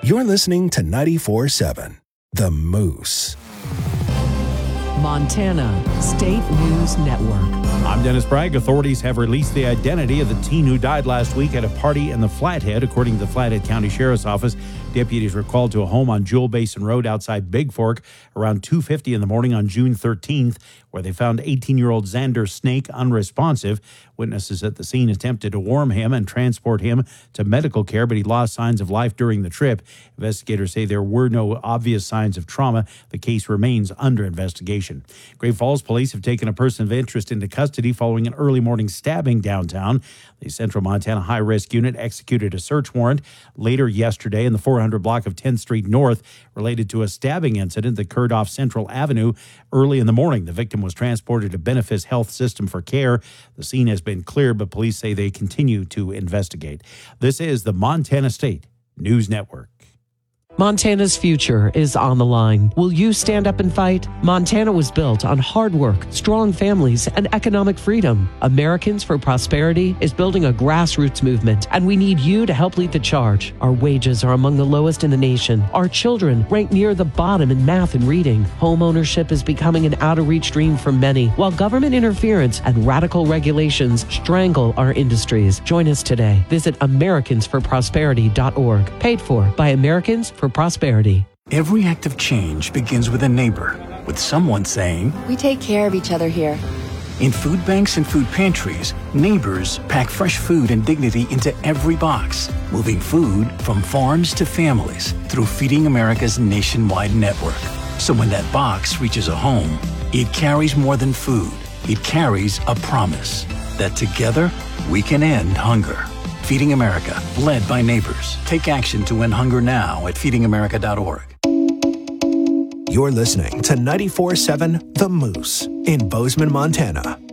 You're listening to 94.7 The Moose. Montana State News Network. I'm Dennis Bragg. Authorities have released the identity of the teen who died last week at a party in the Flathead. According to the Flathead County Sheriff's Office, deputies were called to a home on Jewel Basin Road outside Big Fork around 2:50 in the morning on June 13th, where they found 18-year-old Xander Snake unresponsive. Witnesses at the scene attempted to warm him and transport him to medical care, but he lost signs of life during the trip. Investigators say there were no obvious signs of trauma. The case remains under investigation. Great Falls police have taken a person of interest into custody following an early morning stabbing downtown. The Central Montana High Risk Unit executed a search warrant later yesterday in the 400 block of 10th Street North related to a stabbing incident that occurred off Central Avenue early in the morning. The victim was transported to Benefice Health System for care. The scene has been cleared, but police say they continue to investigate. This is the Montana State News Network. Montana's future is on the line. Will you stand up and fight? Montana was built on hard work, strong families, and economic freedom. Americans for Prosperity is building a grassroots movement, and we need you to help lead the charge. Our wages are among the lowest in the nation. Our children rank near the bottom in math and reading. Home ownership is becoming an out-of-reach dream for many, while government interference and radical regulations strangle our industries. Join us today. Visit AmericansForProsperity.org. Paid for by Americans for Prosperity. Every act of change begins with a neighbor, with someone saying, "We take care of each other here." In food banks and food pantries, neighbors pack fresh food and dignity into every box, moving food from farms to families through Feeding America's nationwide network. So when that box reaches a home, it carries more than food. It carries a promise that together we can end hunger. Feeding America, led by neighbors. Take action to end hunger now at feedingamerica.org. You're listening to 94.7 The Moose in Bozeman, Montana.